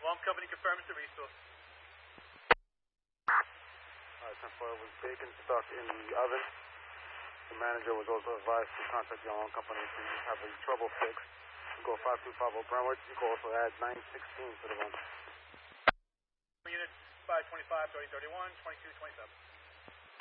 Alarm company confirms the resource. 10-4 was bacon stuck in the oven. The manager was also advised to contact the alarm company to have the trouble fixed. Go 5250 Brentwood. You can also add 916 to the run. Unit 525, 3031, 2227.